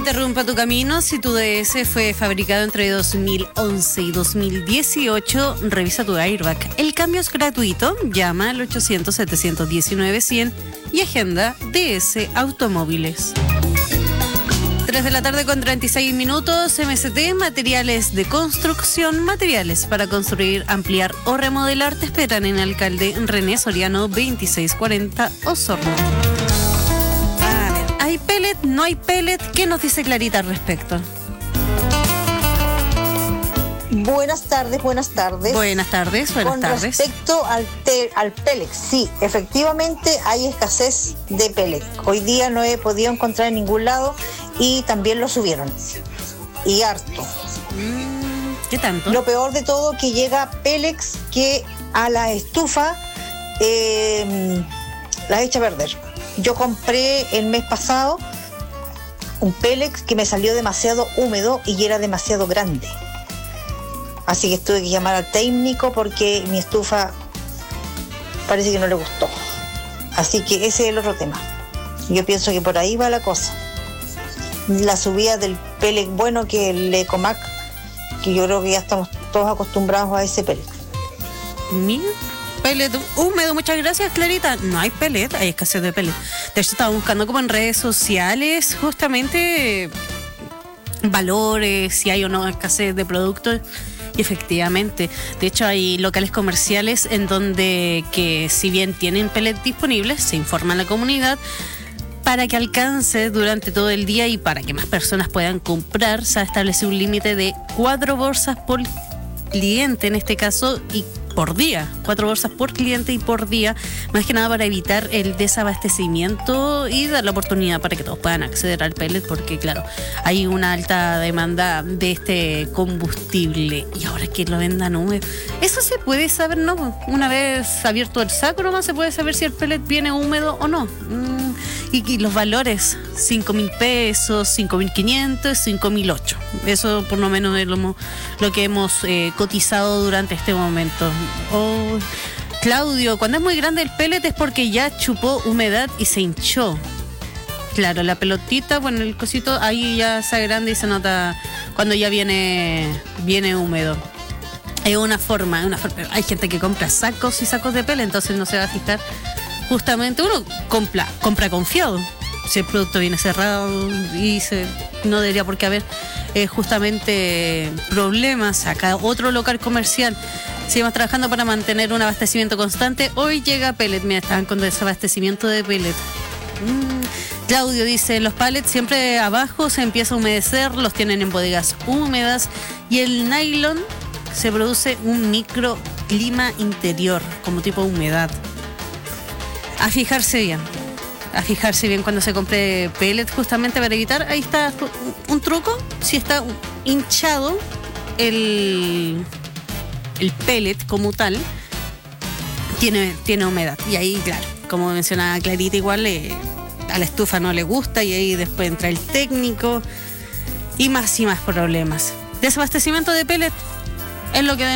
interrumpa tu camino. Si tu DS fue fabricado entre 2011 y 2018, revisa tu airbag. El cambio es gratuito. Llama al 800-719-100 y agenda DS Automóviles. 3 de la tarde con 36 minutos. MST, materiales de construcción, materiales para construir, ampliar o remodelar. Te esperan en Alcalde René Soriano 2640 Osorno. A ver, ¿hay pellet? ¿No hay pellet? ¿Qué nos dice Clarita al respecto? Buenas tardes. Buenas tardes. Con respecto al pellet, sí, efectivamente hay escasez de pellet. Hoy día no he podido encontrar en ningún lado y también lo subieron. Y harto. ¿Qué tanto? Lo peor de todo que llega pellets que a la estufa la echa a perder. Yo compré el mes pasado un pellet que me salió demasiado húmedo y era demasiado grande. Así que tuve que llamar al técnico porque mi estufa parece que no le gustó. Así que ese es el otro tema. Yo pienso que por ahí va la cosa. La subida del pellet bueno que el Ecomac, que yo creo que ya estamos todos acostumbrados a ese pellet. Mira, pellet húmedo, muchas gracias, Clarita. No hay pellet, hay escasez de pellet. De hecho, estaba buscando como en redes sociales justamente valores, si hay o no escasez de productos. Y efectivamente, de hecho hay locales comerciales en donde que si bien tienen pellet disponibles, se informa a la comunidad para que alcance durante todo el día y para que más personas puedan comprar. Se ha establecido un límite de 4 bolsas por cliente en este caso y por día, 4 bolsas por cliente y por día, más que nada para evitar el desabastecimiento y dar la oportunidad para que todos puedan acceder al pellet, porque claro, hay una alta demanda de este combustible y ahora que lo vendan húmedo, eso se puede saber, ¿no? Una vez abierto el saco nomás se puede saber si el pellet viene húmedo o no. Y los valores, 5.000 pesos, 5.500, 5.008. Eso por lo menos es lo que hemos cotizado durante este momento. Oh, Claudio, cuando es muy grande el pellet es porque ya chupó humedad y se hinchó. Claro, la pelotita, bueno, el cosito ahí ya se agranda y se nota cuando ya viene húmedo. Es una forma. Hay gente que compra sacos y sacos de pellet, entonces no se va a fijar. Justamente uno compra confiado. Si el producto viene cerrado y no debería por qué haber justamente problemas. Acá otro local comercial. Seguimos trabajando para mantener un abastecimiento constante. Hoy llega pellet. Mira, estaban con desabastecimiento de pellet. Claudio dice, los pallets siempre abajo se empieza a humedecer, los tienen en bodegas húmedas y el nylon se produce un microclima interior, como tipo humedad. A fijarse bien cuando se compre pellet, justamente para evitar, ahí está un truco, si está hinchado el pellet como tal, tiene humedad. Y ahí, claro, como mencionaba Clarita, igual a la estufa no le gusta y ahí después entra el técnico y más problemas. Desabastecimiento de pellet es lo que